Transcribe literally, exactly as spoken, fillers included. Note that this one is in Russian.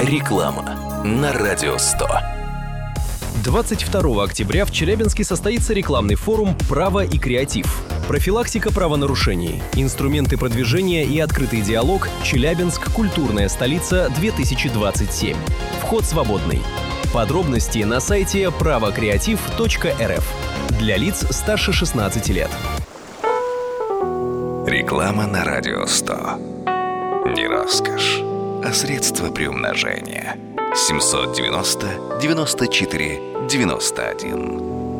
Реклама на Радио сто. двадцать второго октября в Челябинске состоится рекламный форум «Право и креатив». Профилактика правонарушений, инструменты продвижения и открытый диалог. Челябинск. Культурная столица-две тысячи двадцать семь. Вход свободный. Подробности на сайте право креатив точка эр эф. Для лиц старше шестнадцати лет. Реклама на Радио сто. Не роскошь, а средство приумножения. семь девяносто девяносто четыре девяносто один.